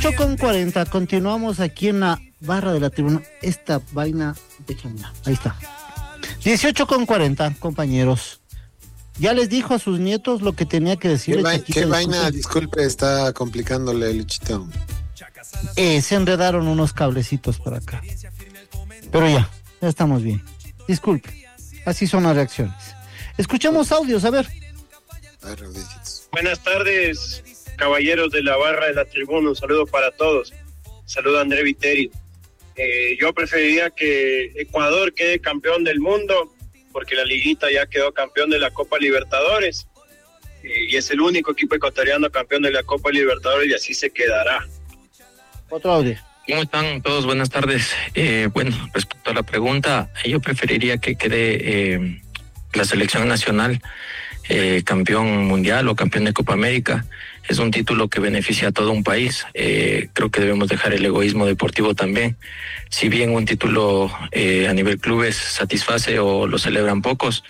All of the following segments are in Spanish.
18:40, continuamos aquí en la barra de la tribuna. Esta vaina, ahí está. 18:40, compañeros. Ya les dijo a sus nietos lo que tenía que decir. ¿Qué vaina? Disculpe, está complicándole, Luchito. Se enredaron unos cablecitos para acá. Pero ya estamos bien. Disculpe, así son las reacciones. Escuchemos audios, a ver. Buenas tardes, caballeros de la barra de la tribuna. Un saludo para todos. Saludo a André Viteri. Yo preferiría que Ecuador quede campeón del mundo, porque la liguita ya quedó campeón de la Copa Libertadores, y es el único equipo ecuatoriano campeón de la Copa Libertadores, y así se quedará. Otro audio. ¿Cómo están todos? Buenas tardes. Bueno, respecto a la pregunta, yo preferiría que quede la selección nacional campeón mundial o campeón de Copa América. Es un título que beneficia a todo un país. Creo que debemos dejar el egoísmo deportivo también. Si bien un título a nivel clubes satisface o lo celebran pocos,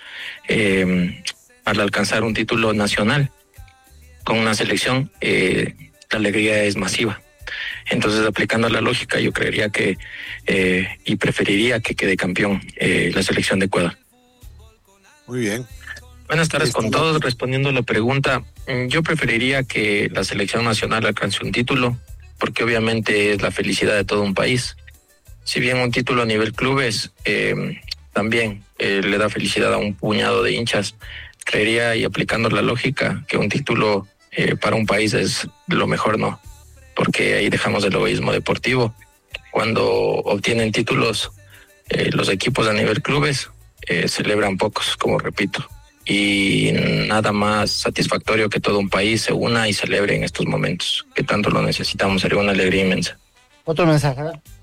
al alcanzar un título nacional con una selección, la alegría es masiva. Entonces, aplicando la lógica, yo creería que y preferiría que quede campeón la selección de Ecuador. Muy bien. Buenas tardes con todos. Respondiendo a la pregunta, yo preferiría que la selección nacional alcance un título, porque obviamente es la felicidad de todo un país. Si bien un título a nivel clubes también le da felicidad a un puñado de hinchas, creería, y aplicando la lógica, que un título para un país es lo mejor, ¿no? Porque ahí dejamos el egoísmo deportivo. Cuando obtienen títulos los equipos a nivel clubes, celebran pocos, como repito. Y nada más satisfactorio que todo un país se una y celebre en estos momentos, que tanto lo necesitamos. Sería una alegría inmensa. Otro mensaje.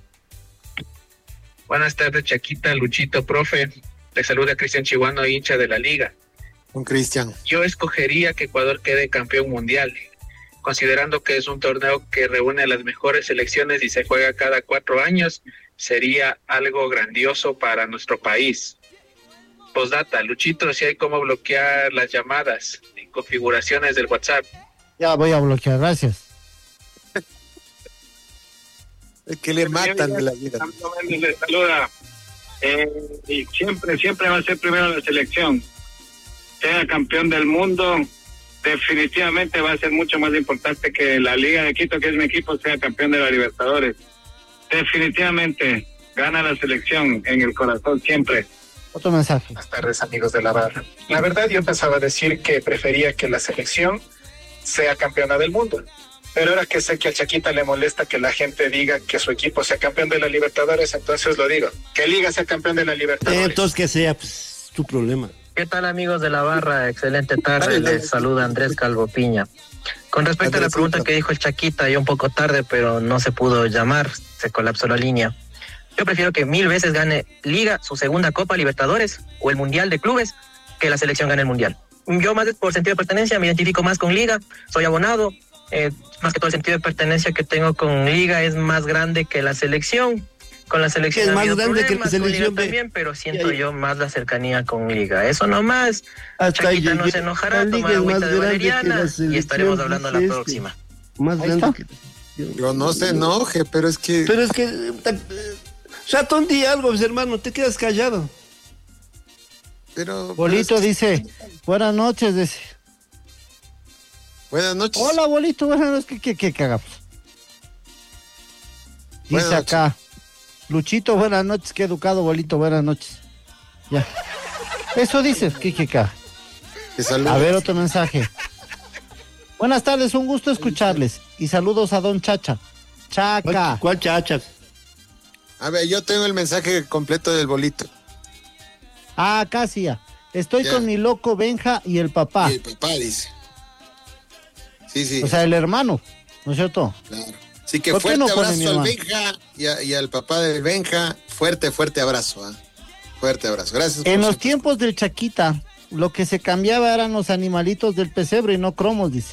Buenas tardes, Chaquita, Luchito, profe. Te saluda Cristian Chihuano, hincha de la liga. Un Cristian. Yo escogería que Ecuador quede campeón mundial, considerando que es un torneo que reúne a las mejores selecciones y se juega cada 4 años. Sería algo grandioso para nuestro país. Postdata, Luchito, si hay cómo bloquear las llamadas y configuraciones del WhatsApp. Ya voy a bloquear, gracias. Es que le matan de la vida. Le saluda. Y siempre va a ser primero la selección. Sea campeón del mundo, definitivamente va a ser mucho más importante que la Liga de Quito, que es mi equipo, sea campeón de la Libertadores. Definitivamente gana la selección en el corazón siempre. Otro mensaje. Buenas tardes, amigos de la barra. La verdad, yo pensaba decir que prefería que la selección sea campeona del mundo. Pero ahora que sé que a Chaquita le molesta que la gente diga que su equipo sea campeón de la Libertadores, entonces lo digo. Que Liga sea campeón de la Libertadores. Entonces que sea, pues, tu problema. ¿Qué tal, amigos de la barra? Excelente tarde. Les saluda Andrés Calvo Piña. Con respecto a la pregunta que dijo el Chaquita, yo un poco tarde, pero no se pudo llamar, se colapsó la línea. Yo prefiero que 1000 veces gane Liga su segunda Copa Libertadores o el Mundial de Clubes que la selección gane el Mundial. Yo más por sentido de pertenencia me identifico más con Liga, soy abonado, más que todo el sentido de pertenencia que tengo con Liga es más grande que la selección. Con la selección es más grande que la selección también, pero siento yo más la cercanía con Liga. Eso nomás. Chaquita no se enojará, tomar agüita de valeriana y estaremos hablando la próxima. Más grande que... Yo no se enoje, pero es que... Ratón, di algo, pues, hermano, te quedas callado. Pero... Bolito dice, buenas noches, dice. Buenas noches. Hola, Bolito, buenas noches, ¿qué hagamos? Dice acá, Luchito, buenas noches, qué educado, Bolito, buenas noches. Ya. Eso dices, ¿qué? A ver, otro mensaje. Buenas tardes, un gusto escucharles. Y saludos a don Chacha. Chaca. ¿Cuál Chacha? A ver, yo tengo el mensaje completo del Bolito. Ah, casi ya. Estoy con mi loco Benja y el papá. Y el papá dice. Sí. O sea, el hermano, ¿no es cierto? Claro. Así que fuerte abrazo al Benja y al papá del Benja. Fuerte abrazo. Fuerte abrazo. Gracias. En los tiempos del Chaquita, lo que se cambiaba eran los animalitos del pesebre y no cromos, dice.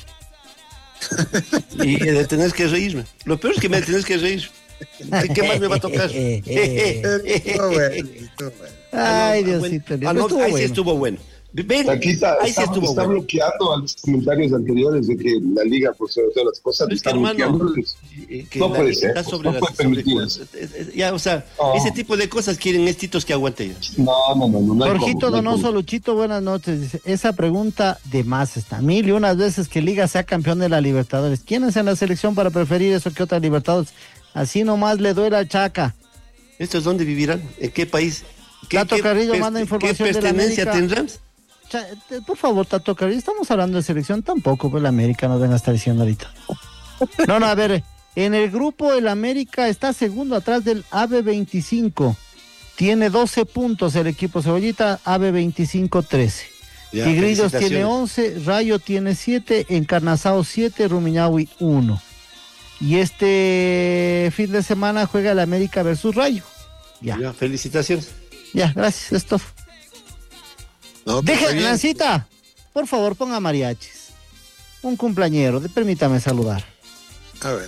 Y te tenés que reírme. Lo peor es que me tenés que reír. ¿Qué más me va a tocar? Estuvo bueno. Ay, Diosito. Ahí sí estuvo bueno. Chaquita está bloqueando a los comentarios anteriores de que la liga, por sobre todas las cosas, está bloqueando. No puede ser. No puede permitir eso. Ya, o sea, ese tipo de cosas quieren estitos que aguanten. No. Jorgito Donoso, Luchito, buenas noches. Dice, esa pregunta de más está. 1001 veces que Liga sea campeón de la Libertadores. ¿Quién es en la selección para preferir eso que otra Libertadores? Así nomás le duele al Chaca. ¿Estos dónde vivirán? ¿En qué país? Tato Carrillo manda información de la América. ¿Qué pertenencia tendrán? Por favor, Tato Carrillo, estamos hablando de selección, tampoco, pues la América nos venga a estar diciendo ahorita. No, a ver, en el grupo el América está segundo atrás del AB25. Tiene 12 puntos el equipo Cebollita, AB25 13. Tigrillos tiene 11, Rayo tiene 7, Encarnazados 7, Rumiñahui 1. Y este fin de semana juega el América versus Rayo. Ya, felicitaciones. Ya, gracias, es todo. No, deje, Nancita, por favor, ponga mariachis. Un cumpleañero, permítame saludar. A ver.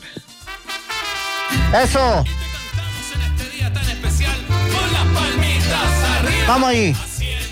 ¡Eso! Vamos ahí.